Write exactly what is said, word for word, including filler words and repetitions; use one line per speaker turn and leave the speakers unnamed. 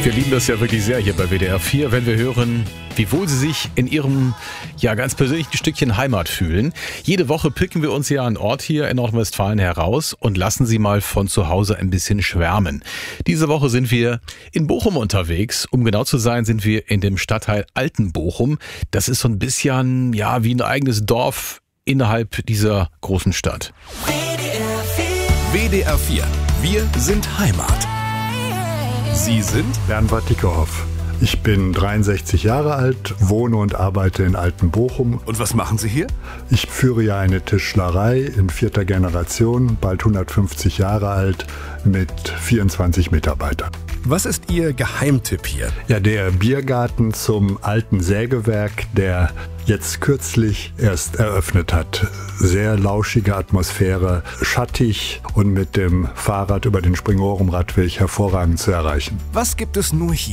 Wir lieben das ja wirklich sehr hier bei W D R vier, wenn wir hören, wie wohl Sie sich in Ihrem ja ganz persönlichen Stückchen Heimat fühlen. Jede Woche picken wir uns ja einen Ort hier in Nordrhein-Westfalen heraus und lassen Sie mal von zu Hause ein bisschen schwärmen. Diese Woche sind wir in Bochum unterwegs. Um genau zu sein, sind wir in dem Stadtteil Altenbochum. Das ist so ein bisschen ja wie ein eigenes Dorf innerhalb dieser großen Stadt.
W D R vier. Wir sind Heimat. Sie sind
Bernhard Dickerhoff. Ich bin dreiundsechzig Jahre alt, wohne und arbeite in Altenbochum.
Und was machen Sie hier?
Ich führe ja eine Tischlerei in vierter Generation, bald hundertfünfzig Jahre alt, mit vierundzwanzig Mitarbeitern.
Was ist Ihr Geheimtipp hier?
Ja, der Biergarten zum alten Sägewerk, der jetzt kürzlich erst eröffnet hat. Sehr lauschige Atmosphäre, schattig und mit dem Fahrrad über den Springorum-Radweg hervorragend zu erreichen.
Was gibt es nur hier?